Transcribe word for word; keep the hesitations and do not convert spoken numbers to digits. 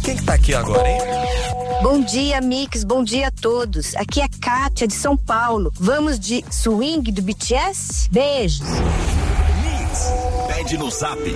Quem que tá aqui agora, hein? Bom dia, Mix, bom dia a todos. Aqui é Kátia de São Paulo. Vamos de Swing do B T S? Beijos. Mix, pede no zap